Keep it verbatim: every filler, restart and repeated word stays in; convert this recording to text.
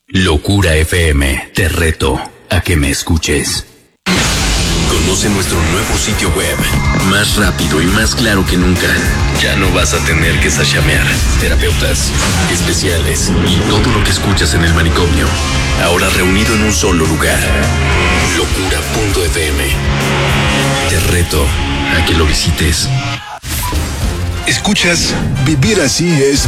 Locura F M, te reto a que me escuches. Conoce nuestro nuevo sitio web, más rápido y más claro que nunca. Ya no vas a tener que sachamear. Terapeutas, especiales y todo lo que escuchas en el manicomio, ahora reunido en un solo lugar. Locura punto F M. Te reto a que lo visites. Escuchas Vivir Así es